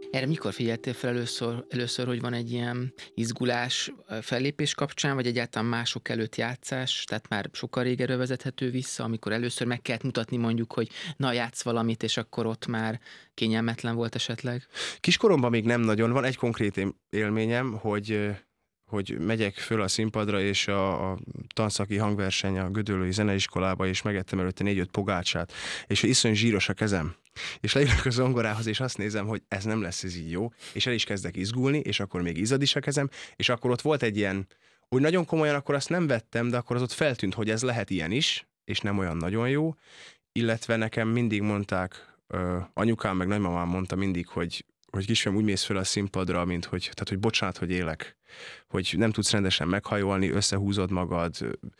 Erre mikor figyeltél fel először, hogy van egy ilyen izgulás fellépés kapcsán, vagy egyáltalán mások előtt játszás, tehát már sokkal régebbre vezethető vissza, amikor először meg kellett mutatni mondjuk, hogy na játsz valamit, és akkor ott már kényelmetlen volt esetleg? Kiskoromban még nem nagyon van. Egy konkrét élményem, hogy megyek föl a színpadra, és a tanszaki hangverseny a Gödöllői Zeneiskolába, és megettem előtte 4-5 pogácsát, és hogy iszonyú zsíros a kezem. És leülök a zongorához, és azt nézem, hogy ez nem lesz ez így jó, és el is kezdek izgulni, és akkor még izzad is a kezem, és akkor ott volt egy ilyen, úgy nagyon komolyan akkor azt nem vettem, de akkor az ott feltűnt, hogy ez lehet ilyen is, és nem olyan nagyon jó, illetve nekem mindig mondták, anyukám meg nagymamám mondta mindig, hogy kisfiam, úgy mész fel a színpadra, tehát hogy bocsánat, hogy élek, hogy nem tudsz rendesen meghajolni, összehúzod magad,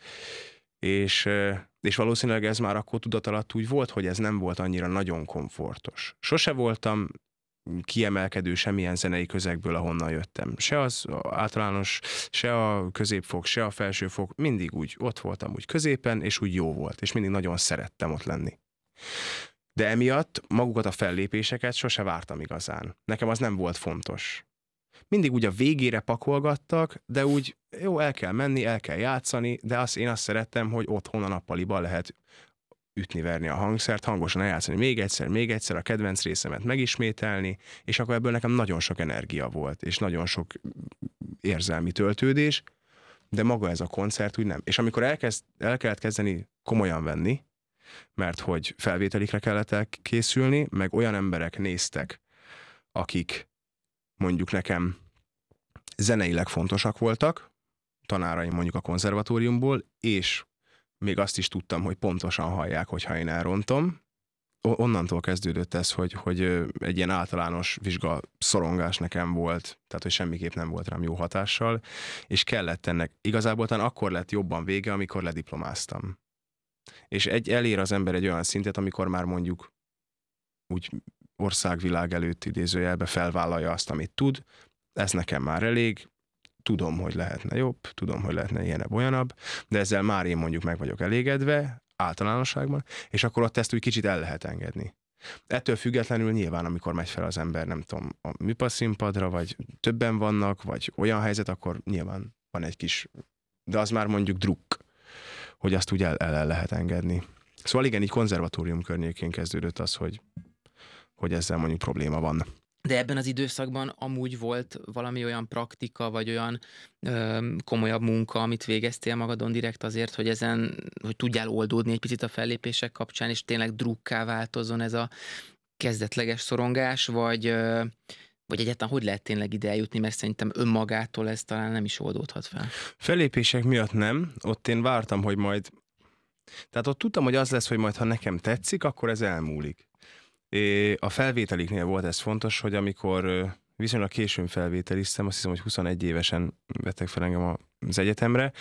és valószínűleg ez már akkor tudat alatt úgy volt, hogy ez nem volt annyira nagyon komfortos. Sose voltam kiemelkedő semmilyen zenei közegből, ahonnan jöttem. Se az általános, se a középfok, se a felsőfok, mindig úgy ott voltam úgy középen, és úgy jó volt, és mindig nagyon szerettem ott lenni. De emiatt magukat a fellépéseket sose vártam igazán. Nekem az nem volt fontos. Mindig úgy a végére pakolgattak, de úgy jó, el kell menni, el kell játszani, de én azt szerettem, hogy otthon a nappaliban lehet ütni-verni a hangszert, hangosan eljátszani még egyszer a kedvenc részemet megismételni, és akkor ebből nekem nagyon sok energia volt, és nagyon sok érzelmi töltődés, de maga ez a koncert úgy nem. És amikor el kellett kezdeni komolyan venni, mert hogy felvételikre kellett készülni, meg olyan emberek néztek, akik mondjuk nekem zeneileg fontosak voltak, tanáraim mondjuk a konzervatóriumból, és még azt is tudtam, hogy pontosan hallják, hogyha én elrontom. Onnantól kezdődött ez, hogy egy ilyen általános vizsga szorongás nekem volt, tehát hogy semmiképp nem volt rám jó hatással, és kellett ennek. Igazából talán akkor lett jobban vége, amikor lediplomáztam. És elér az ember egy olyan szintet, amikor már mondjuk úgy országvilág előtt idézőjelbe felvállalja azt, amit tud. Ez nekem már elég. Tudom, hogy lehetne jobb, tudom, hogy lehetne ilyenebb, olyanabb, de ezzel már én mondjuk meg vagyok elégedve, általánosságban, és akkor ott ezt úgy kicsit el lehet engedni. Ettől függetlenül nyilván, amikor megy fel az ember, nem tudom, a műpasz színpadra, vagy többen vannak, vagy olyan helyzet, akkor nyilván van egy kis, de az már mondjuk drukk, hogy azt úgy el lehet engedni. Szóval igen, így konzervatórium környékén kezdődött az, hogy ezzel mondjuk probléma van. De ebben az időszakban amúgy volt valami olyan praktika, vagy olyan komolyabb munka, amit végeztél magadon direkt azért, hogy hogy tudjál oldódni egy picit a fellépések kapcsán, és tényleg drukká változzon ez a kezdetleges szorongás, vagy egyáltalán hogy lehet tényleg ide eljutni, mert szerintem önmagától ez talán nem is oldódhat fel. Fellépések miatt nem, ott én vártam, hogy majd, tehát ott tudtam, hogy az lesz, hogy majd ha nekem tetszik, akkor ez elmúlik. A felvételiknél volt ez fontos, hogy amikor viszonylag későn felvételiztem, azt hiszem, hogy 21 évesen vettek fel engem az egyetemre,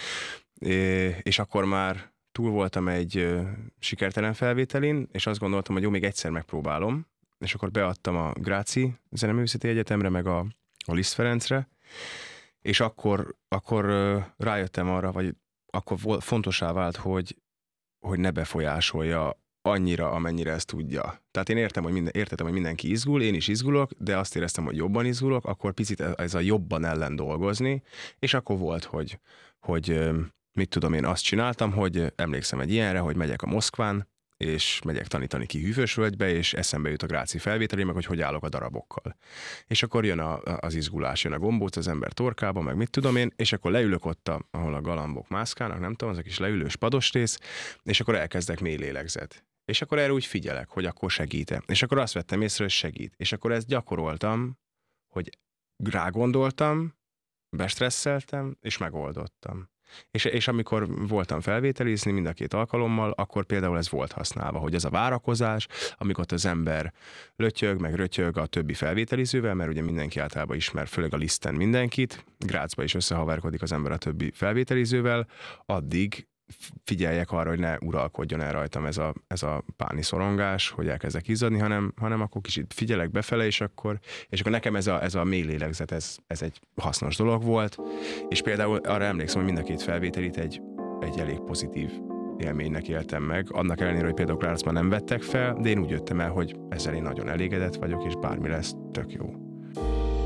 és akkor már túl voltam egy sikertelen felvételin, és azt gondoltam, hogy jó, még egyszer megpróbálom, és akkor beadtam a Gráci Zeneművészeti Egyetemre, meg a Liszt Ferencre, és akkor rájöttem arra, vagy akkor fontosá vált, hogy ne befolyásolja annyira, amennyire ezt tudja. Tehát én értettem, hogy mindenki izgul, én is izgulok, de azt éreztem, hogy jobban izgulok, akkor picit ez a jobban ellen dolgozni, és akkor volt, hogy mit tudom, én azt csináltam, hogy emlékszem egy ilyenre, hogy megyek a Moszkván, és megyek tanítani ki Hűvösvölgybe, és eszembe jut a Gráci felvételi, meg hogy állok a darabokkal. És akkor jön az izgulás, jön a gombóc az ember torkába, meg mit tudom én, és akkor leülök ott, ahol a galambok mászkálnak, nem tudom, az a kis leülős pados rész, és akkor elkezdek mély lélegzet. És akkor erre úgy figyelek, hogy akkor segít-e. És akkor azt vettem észre, hogy segít. És akkor ezt gyakoroltam, hogy rágondoltam, bestresszeltem, és megoldottam. És amikor voltam felvételizni mind a két alkalommal, akkor például ez volt használva, hogy ez a várakozás, amikor az ember lötyög, meg rötyög a többi felvételizővel, mert ugye mindenki általában ismer, főleg a Liszten mindenkit, Grácsba is összehaverkodik az ember a többi felvételizővel, addig figyeljek arra, hogy ne uralkodjon el rajtam ez a páni szorongás, hogy elkezdek izzadni, hanem akkor kicsit figyelek befele, és akkor nekem ez a mély lélegzet, ez egy hasznos dolog volt, és például arra emlékszem, hogy mind a két felvételit egy elég pozitív élménynek éltem meg, annak ellenére, hogy például Grácsban nem vettek fel, de én úgy jöttem el, hogy ezzel én nagyon elégedett vagyok, és bármi lesz, tök jó.